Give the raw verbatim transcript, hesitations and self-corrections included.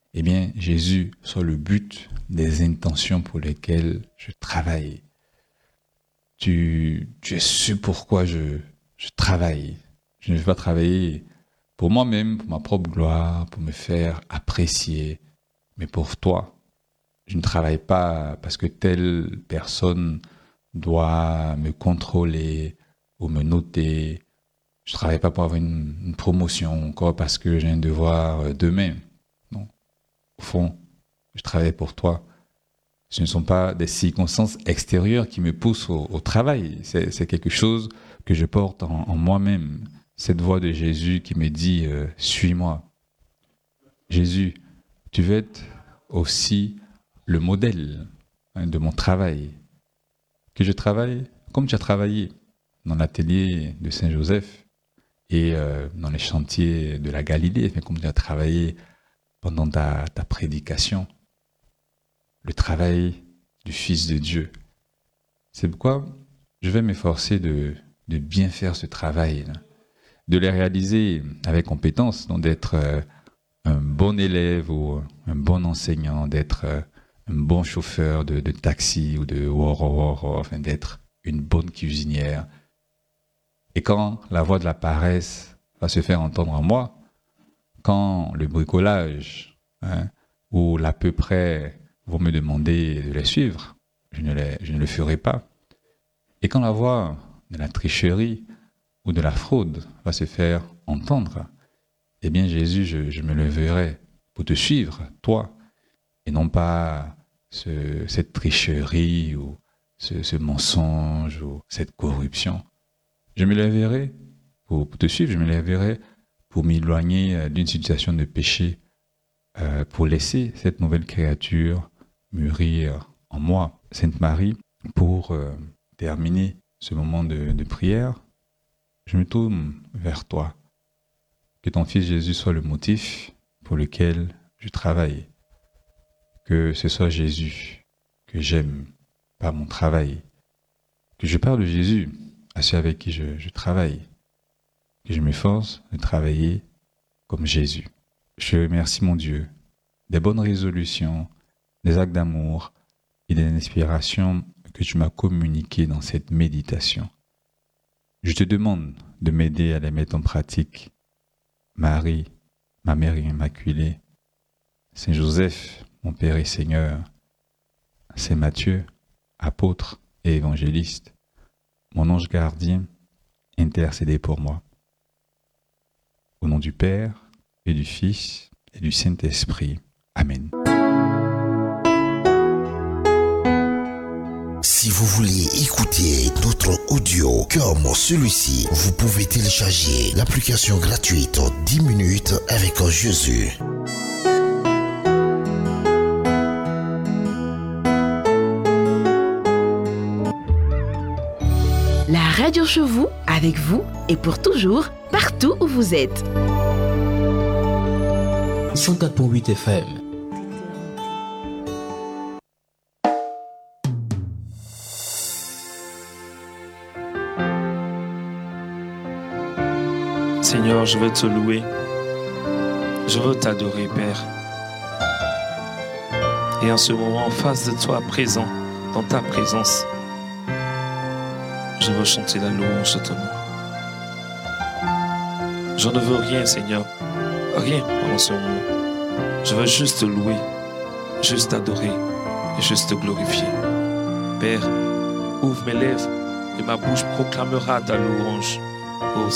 eh bien, Jésus soit le but des intentions pour lesquelles je travaille. Tu, tu es ce pourquoi je, je travaille. Je ne vais pas travailler pour moi-même, pour ma propre gloire, pour me faire apprécier, mais pour toi. Je ne travaille pas parce que telle personne doit me contrôler ou me noter. Je ne travaille pas pour avoir une, une promotion encore parce que j'ai un devoir demain. Non. Au fond, je travaille pour toi. Ce ne sont pas des circonstances extérieures qui me poussent au, au travail. C'est, c'est quelque chose que je porte en, en moi-même. Cette voix de Jésus qui me dit euh, « Suis-moi ». Jésus, tu veux être aussi le modèle hein, de mon travail. Que je travaille comme tu as travaillé dans l'atelier de Saint-Joseph et euh, dans les chantiers de la Galilée, comme tu as travaillé pendant ta, ta prédication. Le travail du Fils de Dieu. C'est pourquoi je vais m'efforcer de, de bien faire ce travail, là, de le réaliser avec compétence, donc d'être euh, un bon élève ou un bon enseignant, d'être euh, un bon chauffeur de, de taxi ou de woro-woro, enfin d'être une bonne cuisinière. Et quand la voix de la paresse va se faire entendre en moi, quand le bricolage hein, ou l'à peu près vont me demander de les suivre, je ne, les, je ne le ferai pas. Et quand la voix de la tricherie ou de la fraude va se faire entendre, eh bien Jésus, je, je me leverai pour te suivre, toi, et non pas ce, cette tricherie ou ce, ce mensonge ou cette corruption. Je me lèverai pour, pour te suivre, je me lèverai pour m'éloigner d'une situation de péché, euh, pour laisser cette nouvelle créature mûrir en moi. Sainte Marie, pour euh, terminer ce moment de, de prière, je me tourne vers toi. Que ton Fils Jésus soit le motif pour lequel je travaille. Que ce soit Jésus que j'aime, pas mon travail. Que je parle de Jésus à ceux avec qui je, je travaille. Que je m'efforce de travailler comme Jésus. Je te remercie mon Dieu des bonnes résolutions, des actes d'amour et des inspirations que tu m'as communiquées dans cette méditation. Je te demande de m'aider à les mettre en pratique. Marie, ma mère immaculée, Saint Joseph, mon Père et Seigneur, Saint Matthieu, apôtre et évangéliste, mon ange gardien, intercédez pour moi. Au nom du Père et du Fils et du Saint-Esprit. Amen. Si vous voulez écouter d'autres audios comme celui-ci, vous pouvez télécharger l'application gratuite dix minutes avec Jésus. La radio chez vous, avec vous et pour toujours, partout où vous êtes. cent quatre virgule huit F M. Seigneur, je veux te louer. Je veux t'adorer, Père. Et en ce moment, en face de toi, présent, dans ta présence, je veux chanter la louange de ton nom. Je ne veux rien, Seigneur, rien pendant ce moment. Je veux juste te louer, juste t'adorer et juste te glorifier. Père, ouvre mes lèvres et ma bouche proclamera ta louange. Ô